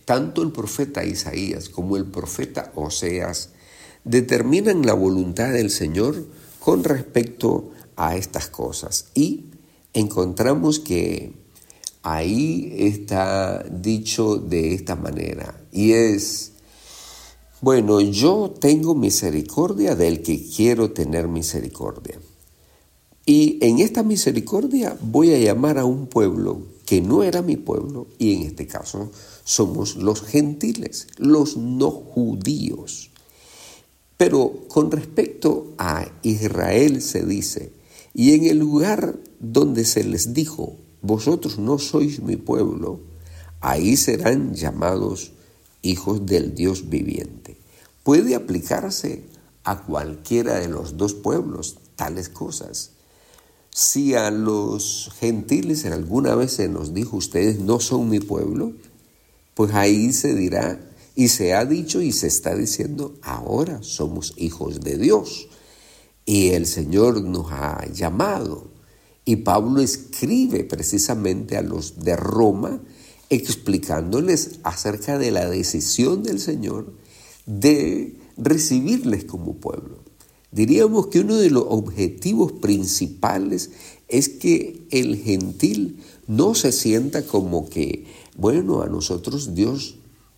tanto el profeta Isaías como el profeta Oseas determinan la voluntad del Señor con respecto a estas cosas. Y encontramos que ahí está dicho de esta manera, y es: bueno, yo tengo misericordia del que quiero tener misericordia. Y en esta misericordia voy a llamar a un pueblo que no era mi pueblo, y en este caso somos los gentiles, los no judíos. Pero con respecto a Israel se dice: y en el lugar donde se les dijo, vosotros no sois mi pueblo, ahí serán llamados hijos del Dios viviente. Puede aplicarse a cualquiera de los dos pueblos tales cosas. Si a los gentiles en alguna vez se nos dijo, ustedes no son mi pueblo, pues ahí se dirá, y se ha dicho y se está diciendo, ahora somos hijos de Dios. Y el Señor nos ha llamado. Y Pablo escribe precisamente a los de Roma, explicándoles acerca de la decisión del Señor de recibirles como pueblo. Diríamos que uno de los objetivos principales es que el gentil no se sienta como que, bueno, a nosotros Dios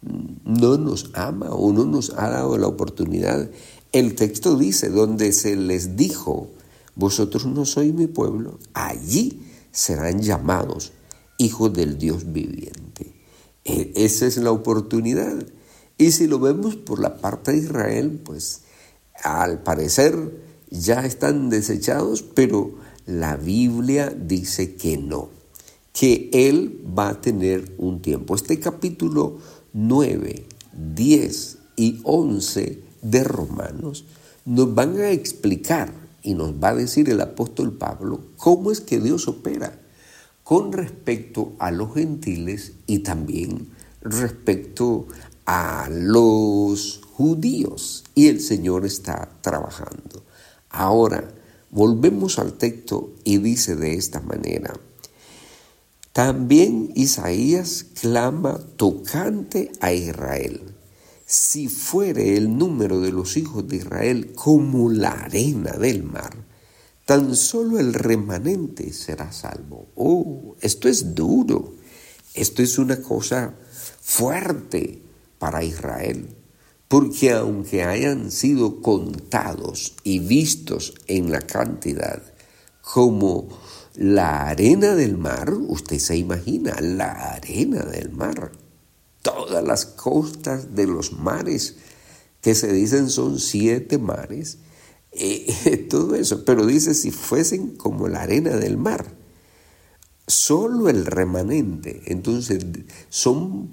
no nos ama o no nos ha dado la oportunidad. El texto dice, donde se les dijo, vosotros no sois mi pueblo, allí serán llamados hijos del Dios viviente. Esa es la oportunidad. Y si lo vemos por la parte de Israel, pues al parecer ya están desechados, pero la Biblia dice que no, que Él va a tener un tiempo. Este capítulo 9, 10 y 11 de Romanos nos van a explicar y nos va a decir el apóstol Pablo cómo es que Dios opera con respecto a los gentiles y también respecto a los judíos, y el Señor está trabajando. Ahora, volvemos al texto y dice de esta manera: también Isaías clama tocante a Israel: si fuere el número de los hijos de Israel como la arena del mar, tan solo el remanente será salvo. Esto es duro, esto es una cosa fuerte para Israel, porque aunque hayan sido contados y vistos en la cantidad como la arena del mar, usted se imagina la arena del mar, todas las costas de los mares que se dicen son 7 mares, todo eso, pero dice si fuesen como la arena del mar, solo el remanente. Entonces son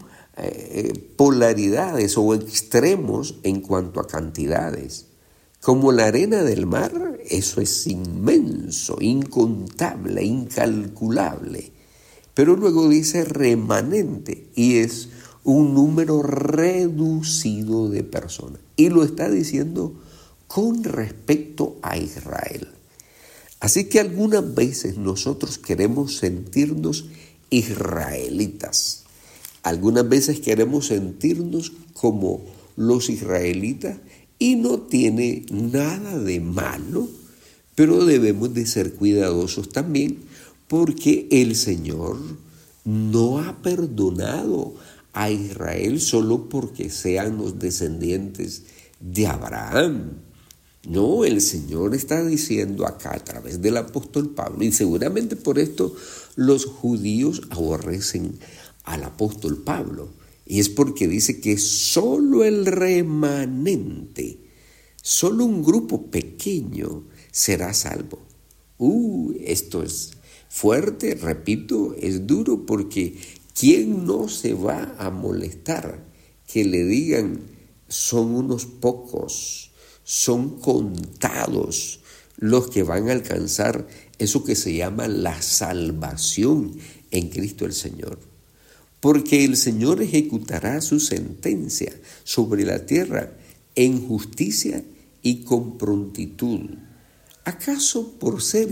polaridades o extremos en cuanto a cantidades. Como la arena del mar, eso es inmenso, incontable, incalculable. Pero luego dice remanente, y es un número reducido de personas. Y lo está diciendo con respecto a Israel. Así que algunas veces nosotros queremos sentirnos israelitas. Algunas veces queremos sentirnos como los israelitas, y no tiene nada de malo, pero debemos de ser cuidadosos también, porque el Señor no ha perdonado a Israel solo porque sean los descendientes de Abraham. No, el Señor está diciendo acá a través del apóstol Pablo, y seguramente por esto los judíos aborrecen al apóstol Pablo, y es porque dice que solo el remanente, solo un grupo pequeño será salvo. Esto es fuerte, repito, es duro, porque ¿quién no se va a molestar que le digan son unos pocos, son contados los que van a alcanzar eso que se llama la salvación en Cristo el Señor? Porque el Señor ejecutará su sentencia sobre la tierra en justicia y con prontitud. ¿Acaso por ser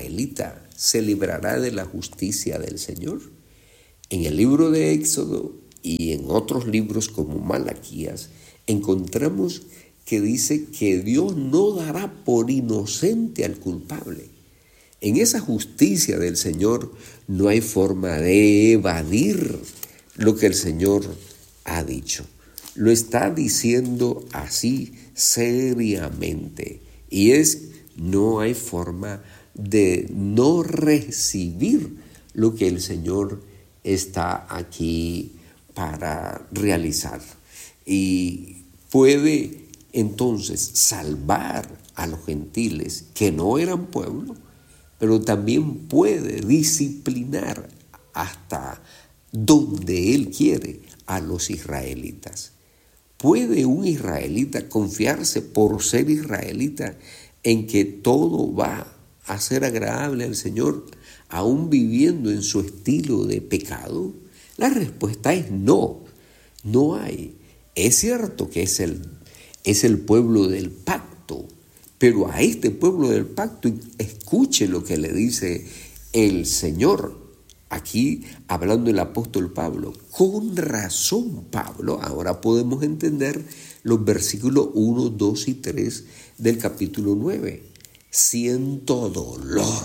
israelita se librará de la justicia del Señor? En el libro de Éxodo y en otros libros como Malaquías, encontramos que dice que Dios no dará por inocente al culpable. En esa justicia del Señor no hay forma de evadir lo que el Señor ha dicho. Lo está diciendo así seriamente. Y no hay forma de no recibir lo que el Señor está aquí para realizar. Y puede entonces salvar a los gentiles que no eran pueblo, pero también puede disciplinar hasta donde Él quiere a los israelitas. ¿Puede un israelita confiarse por ser israelita en que todo va a ser agradable al Señor, aún viviendo en su estilo de pecado? La respuesta es no, no hay. Es cierto que es el pueblo del pacto, pero a este pueblo del pacto, escuche lo que le dice el Señor. Aquí hablando el apóstol Pablo, con razón Pablo, ahora podemos entender los versículos 1, 2 y 3 del capítulo 9. Siento dolor,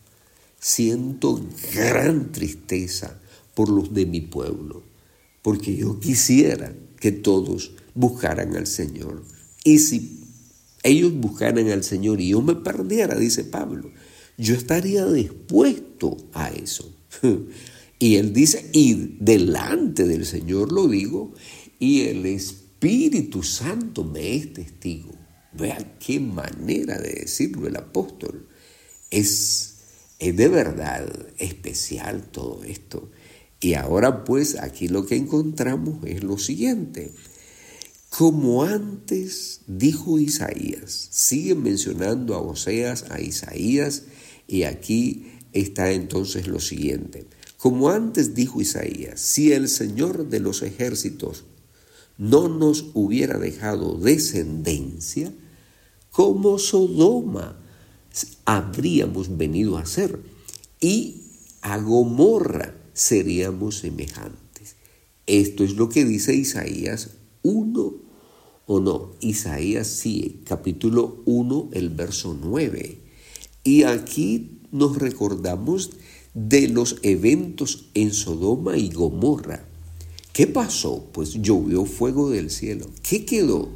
siento gran tristeza por los de mi pueblo, porque yo quisiera que todos buscaran al Señor. Y si ellos buscaran al Señor y yo me perdiera, dice Pablo, yo estaría dispuesto a eso. Y él dice, y delante del Señor lo digo, y el Espíritu Santo me es testigo. Vean qué manera de decirlo el apóstol. Es de verdad especial todo esto. Y ahora pues aquí lo que encontramos es lo siguiente. Como antes dijo Isaías, sigue mencionando a Oseas, a Isaías, y aquí está entonces lo siguiente. Como antes dijo Isaías, si el Señor de los ejércitos no nos hubiera dejado descendencia, como Sodoma habríamos venido a ser, y a Gomorra seríamos semejantes. Esto es lo que dice Isaías 1, o no, Isaías sí, capítulo 1, el verso 9. Y aquí nos recordamos de los eventos en Sodoma y Gomorra. ¿Qué pasó? Pues llovió fuego del cielo. ¿Qué quedó?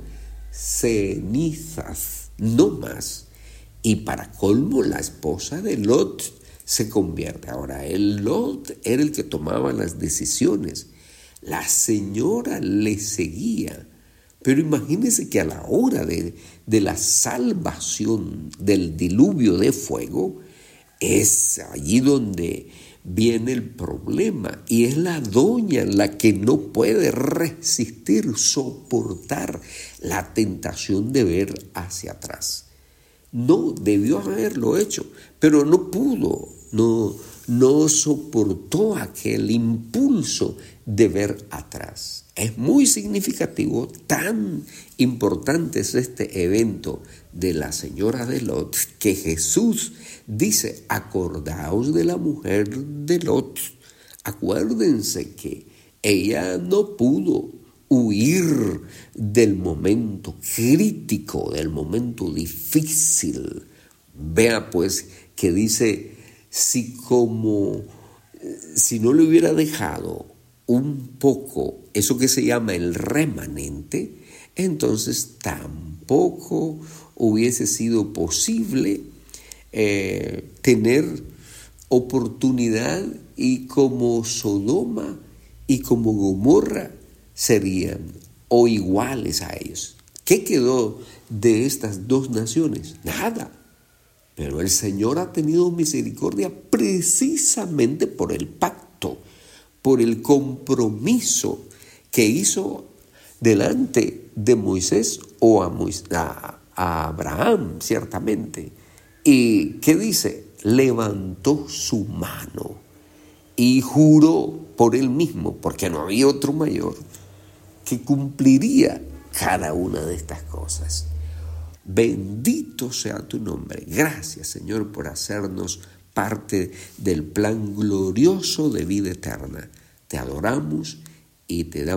Cenizas, no más. Y para colmo, la esposa de Lot se convierte. Ahora, el Lot era el que tomaba las decisiones. La señora le seguía. Pero imagínense que a la hora de la salvación del diluvio de fuego, es allí donde viene el problema. Y es la doña la que no puede resistir, soportar la tentación de ver hacia atrás. No debió haberlo hecho, pero no pudo, no soportó aquel impulso de ver atrás. Es muy significativo, tan importante es este evento de la señora de Lot, que Jesús dice, acordaos de la mujer de Lot. Acuérdense que ella no pudo huir del momento crítico, del momento difícil. Vea pues que dice, si no le hubiera dejado un poco, eso que se llama el remanente, entonces tampoco hubiese sido posible tener oportunidad, y como Sodoma y como Gomorra serían o iguales a ellos. ¿Qué quedó de estas dos naciones? Nada. Pero el Señor ha tenido misericordia precisamente por el pacto, por el compromiso que hizo delante de Moisés o a Abraham, ciertamente. ¿Y qué dice? Levantó su mano y juró por él mismo, porque no había otro mayor, que cumpliría cada una de estas cosas. Bendito sea tu nombre. Gracias, Señor, por hacernos parte del plan glorioso de vida eterna. Te adoramos y te